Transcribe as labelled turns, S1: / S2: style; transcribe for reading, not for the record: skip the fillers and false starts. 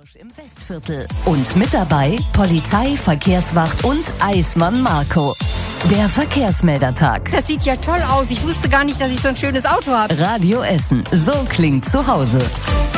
S1: Austausch im Westviertel. Und mit dabei Polizei, Verkehrswacht und Eismann Marco. Der Verkehrsmeldertag.
S2: Das sieht ja toll aus. Ich wusste gar nicht, dass ich so ein schönes Auto habe.
S1: Radio Essen. So klingt zu Hause.